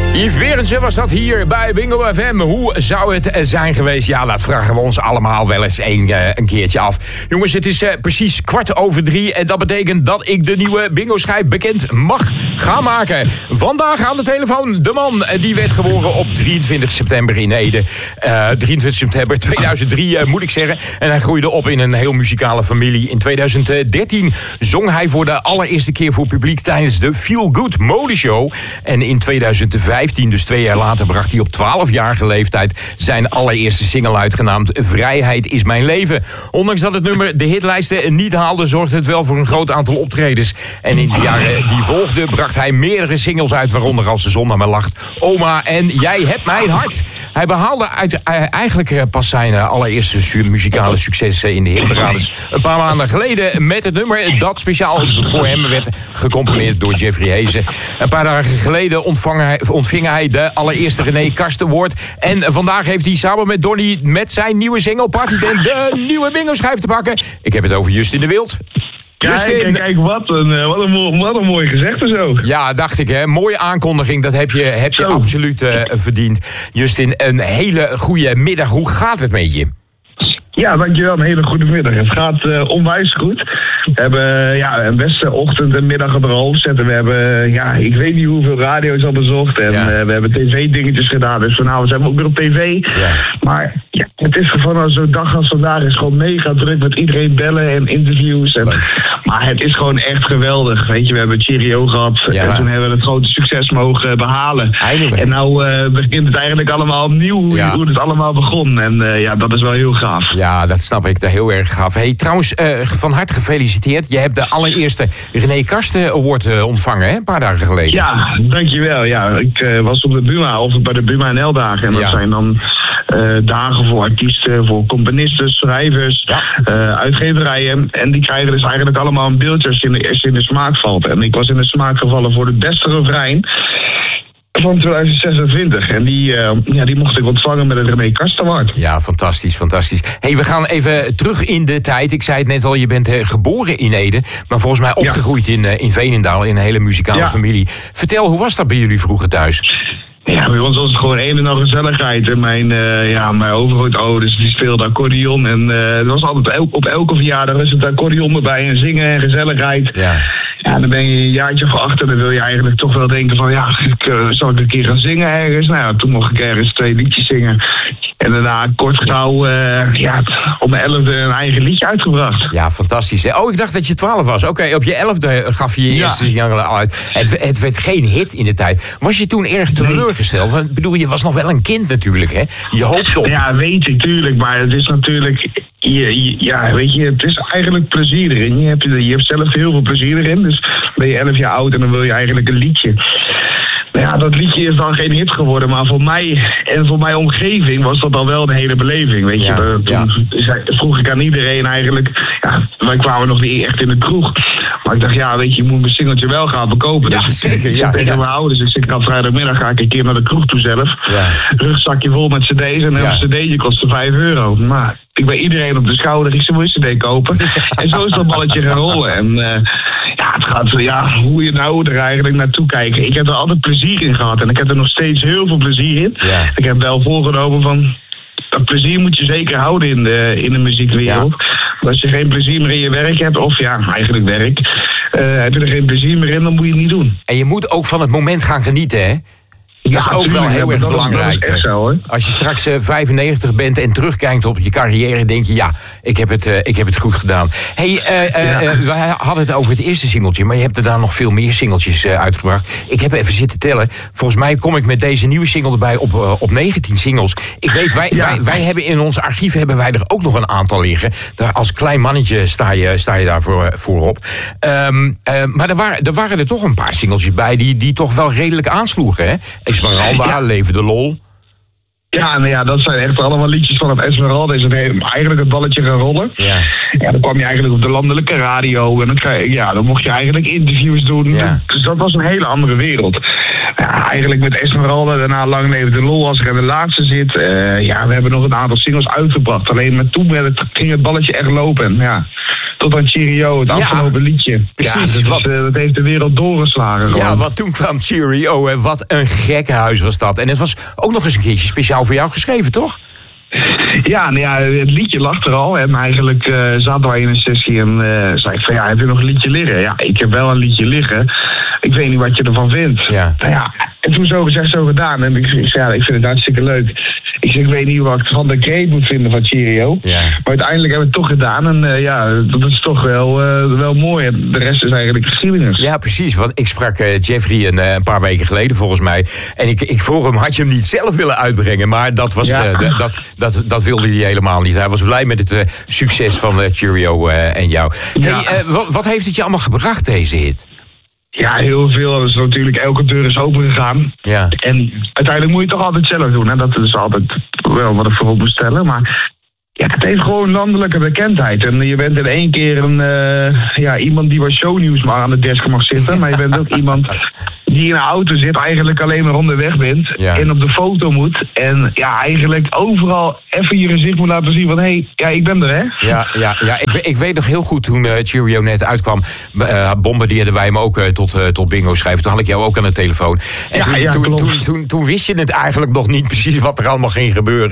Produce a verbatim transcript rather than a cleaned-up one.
Yves Berendsen was dat hier bij Bingo F M. Hoe zou het zijn geweest? Ja, dat vragen we ons allemaal wel eens een, uh, een keertje af. Jongens, het is uh, precies kwart over drie. En dat betekent dat ik de nieuwe bingo-schijf bekend mag gaan maken. Vandaag aan de telefoon de man die werd geboren op drieëntwintig september in Ede. Uh, drieëntwintig september tweeduizend drie uh, moet ik zeggen. En hij groeide op in een heel muzikale familie. In tweeduizend dertien zong hij voor de allereerste keer voor publiek tijdens de Feel Good Modeshow. En in tweeduizend vijftien, dus twee jaar later, bracht hij op twaalfjarige leeftijd zijn allereerste single uit, genaamd Vrijheid is mijn leven. Ondanks dat het nummer de hitlijsten niet haalde, zorgde het wel voor een groot aantal optredens. En in de jaren die volgden bracht hij meerdere singles uit, waaronder Als de zon naar me lacht, Oma en Jij hebt mijn hart. Hij behaalde uit, uh, eigenlijk pas zijn uh, allereerste su- muzikale succes uh, in de hitparades een paar maanden geleden met het nummer dat speciaal voor hem werd gecomponeerd door Jeffrey Hezen. Een paar dagen geleden ontvang hij, ontving hij de allereerste René Karsten Award. En vandaag heeft hij samen met Donny met zijn nieuwe single Partytent de nieuwe bingo-schijf te pakken. Ik heb het over Justin de Wild. Justin. Kijk, kijk, wat een, wat een, mooi, wat een mooi gezegde zo. Ja, dacht ik, hè. Mooie aankondiging, dat heb je, heb je absoluut uh, verdiend. Justin, een hele goede middag. Hoe gaat het met je? Ja, dankjewel. Een hele goede middag. Het gaat uh, onwijs goed. We hebben ja, een beste ochtend en middag op de hoofd zetten. We hebben, ja, ik weet niet hoeveel radio's al bezocht. En ja. uh, we hebben tv-dingetjes gedaan. Dus vanavond zijn we ook weer op tv. Ja. Maar ja, het is van zo'n dag als vandaag is gewoon mega druk met iedereen bellen en interviews. En, maar het is gewoon echt geweldig. Weet je, we hebben Cheerio gehad. Ja. En toen hebben we het grote succes mogen behalen. Eindelijk. En nou uh, begint het eigenlijk allemaal opnieuw hoe, ja. hoe het allemaal begon. En uh, ja, dat is wel heel gaaf. Ja. Ja, dat snap ik. Dat heel erg gaaf. Hey, trouwens, uh, van harte gefeliciteerd. Je hebt de allereerste René Karsten Award uh, ontvangen, hè? Een paar dagen geleden. Ja, dankjewel. Ja, ik uh, was op de Buma, of bij de Buma N L-dagen. En dat ja. zijn dan uh, dagen voor artiesten, voor componisten, schrijvers, ja. uh, uitgeverijen. En die krijgen dus eigenlijk allemaal een beeldje als je in de, als je in de smaak valt. En ik was in de smaak gevallen voor het beste refrein van tweeduizend zesentwintig. En die, uh, ja, die mocht ik ontvangen met het René Karsten Award. Ja, fantastisch, fantastisch. Hey, we gaan even terug in de tijd. Ik zei het net al, je bent uh, geboren in Ede, maar volgens mij opgegroeid ja. in, uh, in Veenendaal, in een hele muzikale ja. familie. Vertel, hoe was dat bij jullie vroeger thuis? Ja, bij ons was het gewoon een en al gezelligheid. En mijn, uh, ja, mijn overgrootouders die speelden accordeon. En uh, het was altijd elk, op elke verjaardag was het accordeon erbij. En zingen en gezelligheid. Ja. Ja, dan ben je een jaartje voor achter. Dan wil je eigenlijk toch wel denken van ja, ik, uh, zal ik een keer gaan zingen ergens? Nou ja, toen mocht ik ergens twee liedjes zingen. En daarna kort gauw, uh, ja, op mijn elfde een eigen liedje uitgebracht. Ja, fantastisch. Hè? Oh, ik dacht dat je twaalf was. Oké, okay, op je elfde gaf je je ja. eerste single uit. Het, het werd geen hit in de tijd. Was je toen erg teleurgesteld? Want, bedoel, je was nog wel een kind natuurlijk, hè? Je hoopt op. Ja, weet ik, tuurlijk. Maar het is natuurlijk, je, je, ja, weet je, het is eigenlijk plezier erin. Je hebt, je hebt zelf heel veel plezier erin. Dus ben je elf jaar oud en dan wil je eigenlijk een liedje. Nou ja, dat liedje is dan geen hit geworden, maar voor mij en voor mijn omgeving was dat al wel een hele beleving, weet je. Ja, toen ja. vroeg ik aan iedereen eigenlijk, ja, wij kwamen nog niet echt in de kroeg, maar ik dacht, ja, weet je, je moet mijn singeltje wel gaan verkopen. Ja, dus zeker, ik ja, tegen ja. mijn ouders, dus ik ga vrijdagmiddag ga ik een keer naar de kroeg toe zelf. Ja. Rugzakje vol met cd's en een ja. cd'tje kostte vijf euro. Maar ik ben iedereen op de schouder, ik zei, moet je een cd kopen? En zo is dat balletje gaan rollen. En uh, ja, het gaat, ja, hoe je nou er eigenlijk naartoe kijkt. Ik heb er altijd plezier in gehad en ik heb er nog steeds heel veel plezier in. Ja. Ik heb wel voorgenomen van, dat plezier moet je zeker houden in de, in de muziekwereld. Ja. Als je geen plezier meer in je werk hebt, of ja, eigenlijk werk, uh, heb je er geen plezier meer in, dan moet je het niet doen. En je moet ook van het moment gaan genieten, hè? Dat is ja, ook wel heel erg belangrijk. Zo, als je straks uh, vijfennegentig bent en terugkijkt op je carrière, denk je, ja, ik heb het, uh, ik heb het goed gedaan. Hey, uh, uh, ja. uh, we hadden het over het eerste singeltje, maar je hebt er daar nog veel meer singeltjes uh, uitgebracht. Ik heb even zitten tellen. Volgens mij kom ik met deze nieuwe single erbij op, uh, op negentien singles. Ik weet, wij, ja. wij, wij hebben in ons archief hebben wij er ook nog een aantal liggen. Daar, als klein mannetje sta je, sta je daar voor, voorop. Um, uh, maar er waren, er waren er toch een paar singeltjes bij die, die toch wel redelijk aansloegen, hè? Esmeralda, ja. Leven de Lol. Ja, nou ja, dat zijn echt allemaal liedjes van het Esmeralda. Is het eigenlijk het balletje gaan rollen. Ja. Ja, dan kwam je eigenlijk op de landelijke radio. En dan, je, ja, dan mocht je eigenlijk interviews doen. Ja. Dus dat was een hele andere wereld. ja, eigenlijk met Esmeralda, daarna Lang Leven de Lol als er in de laatste zit. Uh, ja, we hebben nog een aantal singles uitgebracht. Alleen met toen het, ging het balletje echt lopen. Ja, tot aan Cheerio, het ja, afgelopen liedje. Precies. Ja, dat, is, uh, dat heeft de wereld doorgeslagen. Gewoon. Ja, want toen kwam Cheerio en wat een gek huis was dat. En het was ook nog eens een keertje speciaal voor jou geschreven, toch? Ja, nou ja, het liedje lag er al. En eigenlijk uh, zaten wij in een sessie en uh, zei ik van ja, heb je nog een liedje liggen? Ja, ik heb wel een liedje liggen. Ik weet niet wat je ervan vindt. Ja. Nou ja, en toen zo gezegd, zo gedaan. En ik, ik zei, ja, ik vind het hartstikke leuk. Ik zeg, ik weet niet wat ik van de kreet moet vinden van Cheerio. Ja. Maar uiteindelijk hebben we het toch gedaan. En uh, ja, dat is toch wel, uh, wel mooi. En de rest is eigenlijk geschiedenis. Ja, precies. Want ik sprak uh, Jeffrey een, uh, een paar weken geleden volgens mij. En ik, ik vroeg hem, had je hem niet zelf willen uitbrengen? Maar dat, was, ja. uh, de, dat, dat, dat wilde hij helemaal niet. Hij was blij met het uh, succes van uh, Cheerio uh, en jou. Ja. Hey, uh, wat, wat heeft het je allemaal gebracht, deze hit? Ja, heel veel. Dus natuurlijk elke deur is open gegaan. Ja. En uiteindelijk moet je het toch altijd zelf doen. Hè? Dat is altijd wel wat ik voorop moet stellen. Maar ja, het heeft gewoon landelijke bekendheid. En je bent in één keer een, uh, ja, iemand die wat shownieuws maar aan de desk mag zitten. Maar je bent ook iemand die in een auto zit, eigenlijk alleen maar onderweg bent. Ja. En op de foto moet. En ja, eigenlijk overal even je gezicht moet laten zien van hé, hey, ja, ik ben er, hè? Ja, ja, ja. Ik, ik weet nog heel goed toen uh, Cheerio net uitkwam. Uh, bombardeerden wij hem ook uh, tot, uh, tot bingo schrijven. Toen had ik jou ook aan de telefoon. En Ja, toen, ja, toen, klopt. toen, toen, toen wist je het eigenlijk nog niet precies wat er allemaal ging gebeuren.